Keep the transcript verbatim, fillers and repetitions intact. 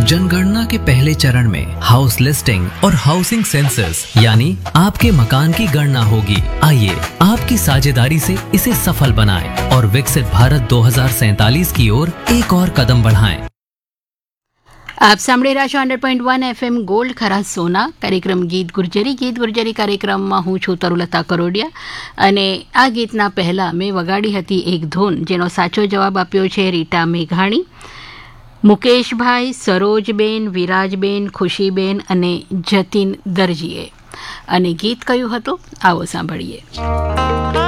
जनगणना के पहले चरण में हाउस लिस्टिंग और हाउसिंग सेंसस यानी आपके मकान की गणना होगी। आइए आपकी साझेदारी से इसे सफल बनाएं और विकसित भारत दो हज़ार सैंतालीस की ओर एक और कदम बढ़ाएं। આપ સાંભળી રહ્યા છો hundred point one FM gold ખરા સોના કાર્યક્રમ ગીત ગુર્જરી ગીત ગુર્જરી કાર્યક્રમમાં હું છું તરુલતા કરોડિયા અને આ ગીતના પહેલાં મેં વગાડી હતી એક ધૂન જેનો સાચો જવાબ આપ્યો છે રીટા મેઘાણી, મુકેશભાઈ, સરોજબેન, વિરાજબેન, ખુશીબેન અને જતીન દરજીએ અને ગીત કયું હતું આવો સાંભળીએ।